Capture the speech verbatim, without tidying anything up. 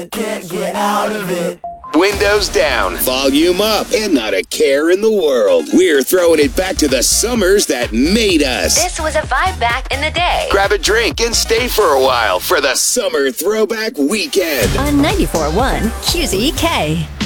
Can't get out of it. Windows down, volume up, and not a care in the world. We're throwing it back to the summers that made us. This was a vibe back in the day. Grab a drink and stay for a while for the Summer Throwback Weekend On ninety-four point one Q Z K.